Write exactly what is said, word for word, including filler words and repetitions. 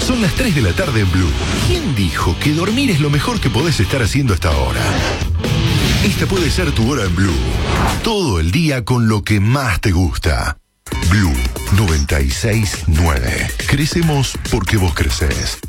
Son las tres de la tarde en Blue. ¿Quién dijo que dormir es lo mejor que podés estar haciendo hasta ahora? Esta puede ser tu hora en Blue. Todo el día con lo que más te gusta. Blue noventa y seis nueve. Crecemos porque vos crecés.